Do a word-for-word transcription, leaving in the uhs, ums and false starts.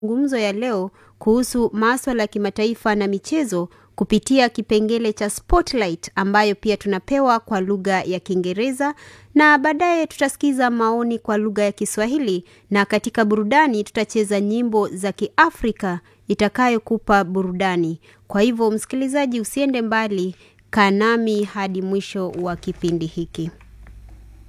Ngumzo ya leo kuhusu masuala ya kimataifa na michezo kupitia kipengele cha Spotlight ambayo pia tunapewa kwa lugha ya Kiingereza, na baadaye tutasikiza maoni kwa lugha ya Kiswahili, na katika burudani tutacheza nyimbo za Kiafrika itakayokupa burudani. Kwa hivyo msikilizaji, usiende mbali, kaa nami hadi mwisho wa kipindi hiki.